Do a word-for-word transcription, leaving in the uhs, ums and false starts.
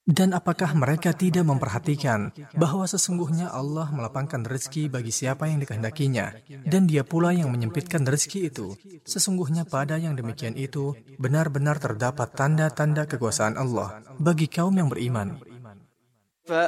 Dan apakah mereka tidak memperhatikan bahwa sesungguhnya Allah melapangkan rezeki bagi siapa yang dikehendakinya, dan Dia pula yang menyempitkan rezeki itu? Sesungguhnya pada yang demikian itu benar-benar terdapat tanda-tanda kekuasaan Allah bagi kaum yang beriman.